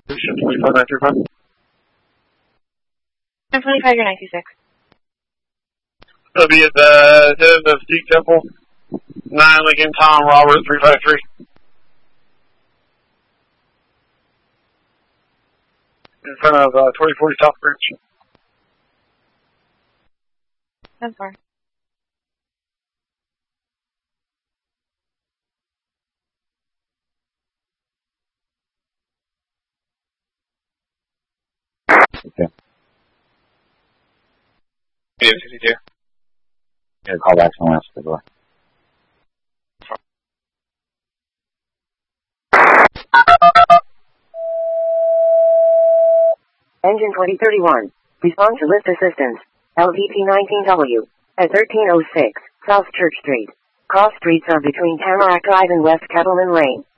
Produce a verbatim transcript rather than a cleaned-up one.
twenty-five nine three five. ten twenty-five, you're nine two six. That'll be at the head of the Sikh Temple. nine Lincoln Tom Robert three five three. In front of uh, twenty forty South Bridge. ten four. Okay. B M sixty-two. Yeah, call back someone else at the door. Engine twenty thirty-one. Respond to lift assistance. L V P nineteen W. At thirteen oh six South Church Street. Cross streets are between Tamarack Drive and West Kettleman Lane.